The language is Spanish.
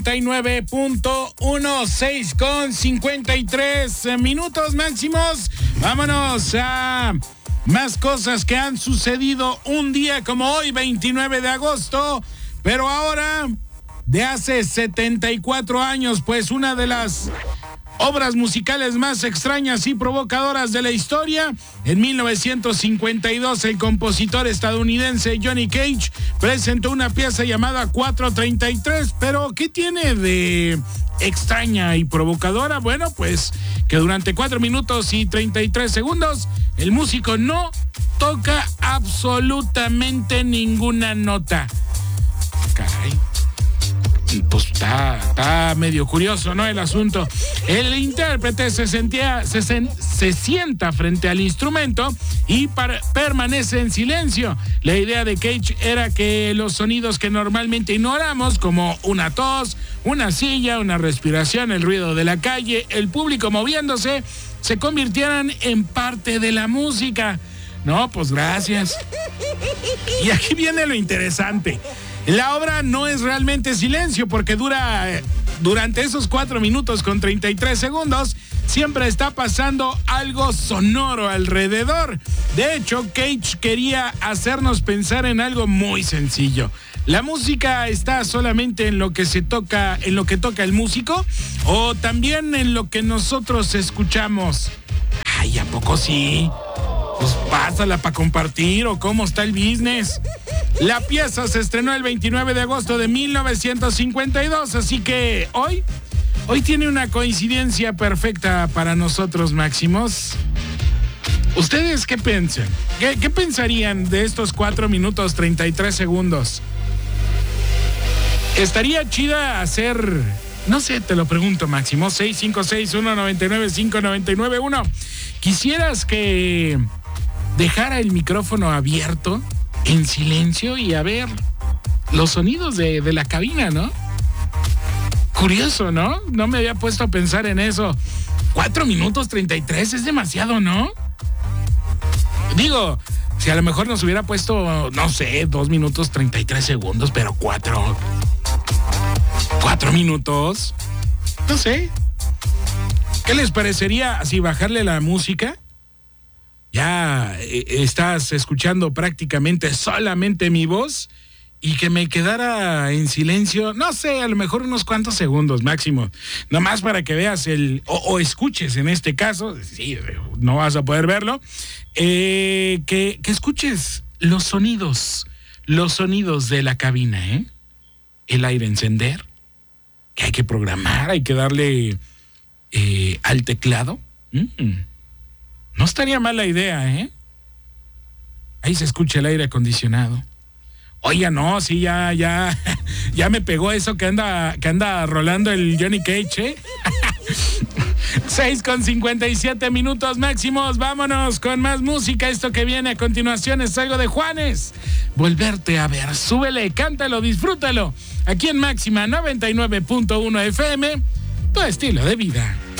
99.16 con 53 minutos máximos. Vámonos a más cosas que han sucedido un día como hoy, 29 de agosto, pero ahora de hace 74 años, pues una de las obras musicales más extrañas y provocadoras de la historia. En 1952, el compositor estadounidense Johnny Cage presentó una pieza llamada 433, pero ¿qué tiene de extraña y provocadora? Bueno, pues que durante 4 minutos y 33 segundos, el músico no toca absolutamente ninguna nota. Caray. Pues está medio curioso, ¿no? El asunto. El intérprete se sienta frente al instrumento y permanece en silencio. La idea de Cage era que los sonidos que normalmente ignoramos, como una tos, una silla, una respiración, el ruido de la calle, el público moviéndose, se convirtieran en parte de la música. No, pues gracias. Y aquí viene lo interesante. La obra no es realmente silencio porque durante esos 4 minutos con 33 segundos siempre está pasando algo sonoro alrededor. De hecho, Cage quería hacernos pensar en algo muy sencillo. ¿La música está solamente en lo que toca el músico o también en lo que nosotros escuchamos? Ay, ¿a poco sí? Pues pásala para compartir, o cómo está el business. La pieza se estrenó el 29 de agosto de 1952, así que hoy tiene una coincidencia perfecta para nosotros, Máximos. ¿Ustedes qué piensan? ¿Qué pensarían de estos 4 minutos 33 segundos? Estaría chida hacer, no sé, te lo pregunto, Máximo, 656-199-5991. ¿Quisieras que dejara el micrófono abierto en silencio y a ver los sonidos de la cabina, ¿no? Curioso, ¿no? No me había puesto a pensar en eso. 4 minutos 33 es demasiado, ¿no? Digo, si a lo mejor nos hubiera puesto, no sé, 2 minutos 33 segundos, pero 4 minutos, no sé. ¿Qué les parecería si bajarle la música? Ya estás escuchando prácticamente solamente mi voz y que me quedara en silencio, no sé, a lo mejor unos cuantos segundos máximo, nomás para que veas o escuches en este caso, sí, no vas a poder verlo, que escuches los sonidos de la cabina, ¿eh? El aire encender, que hay que programar, hay que darle al teclado. No estaría mala idea, ¿eh? Ahí se escucha el aire acondicionado. Oiga, no, sí, ya me pegó eso que anda rolando el Johnny Cage, ¿eh? 6:57 minutos máximos. Vámonos con más música. Esto que viene a continuación es algo de Juanes. Volverte a ver. Súbele, cántalo, disfrútalo. Aquí en Máxima 99.1 FM, tu estilo de vida.